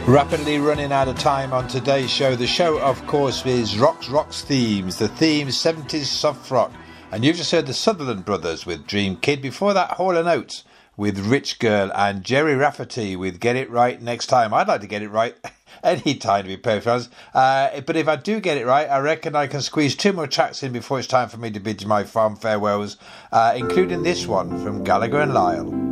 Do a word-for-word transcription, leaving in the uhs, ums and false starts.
Rapidly running out of time on today's show. The show, of course, is Rocks Rocks Themes, the theme seventies soft rock. And you've just heard the Sutherland Brothers with Dream Kid. Before that, Hall and Oates with Rich Girl, and Jerry Rafferty with Get It Right Next Time. I'd like to get it right any time, to be perfect honest. Uh, but if I do get it right, I reckon I can squeeze two more tracks in before it's time for me to bid you my farm farewells, uh, including this one from Gallagher and Lyle.